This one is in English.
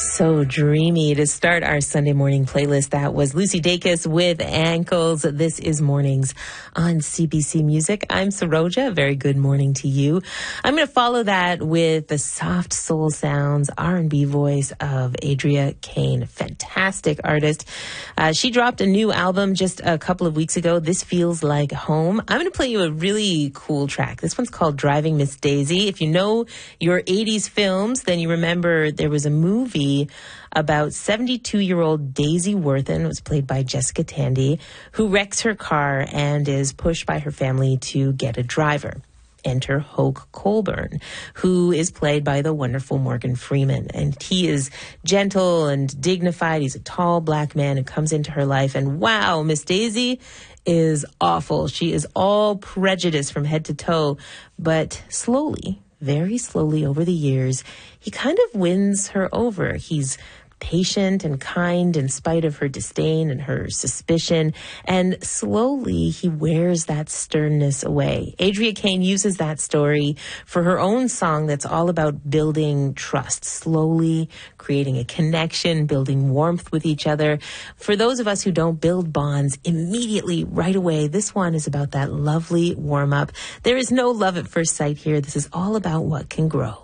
So dreamy to start our Sunday morning playlist. That was Lucy Dacus with Ankles. This is Mornings on CBC Music. I'm Saroja. A very good morning to you. I'm going to follow that with the soft soul sounds, R&B voice of Adria Kane. Fantastic artist. She dropped a new album just a couple of weeks ago. This Feels Like Home. I'm going to play you a really cool track. This one's called Driving Miss Daisy. If you know your 80s films, then you remember there was a movie about 72-year-old Daisy Worthen, was played by Jessica Tandy, who wrecks her car and is pushed by her family to get a driver. Enter Hoke Colburn, who is played by the wonderful Morgan Freeman. And he is gentle and dignified. He's a tall black man who comes into her life. And wow, Miss Daisy is awful. She is all prejudice from head to toe. But slowly, very slowly over the years, he kind of wins her over. He's patient and kind in spite of her disdain and her suspicion. And slowly he wears that sternness away. Adria Kane uses that story for her own song that's all about building trust, slowly creating a connection, building warmth with each other. For those of us who don't build bonds immediately, right away, this one is about that lovely warm up. There is no love at first sight here. This is all about what can grow.